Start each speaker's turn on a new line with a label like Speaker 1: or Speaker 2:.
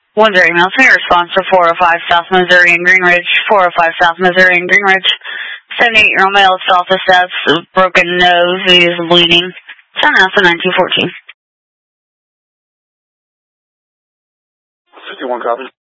Speaker 1: 10 emails. May response for 405 South Missouri and Greenridge. 405 South Missouri and Greenridge. 78-year-old male fell off the steps, broken nose, he is bleeding. Sound out to 9214.
Speaker 2: 51 copy.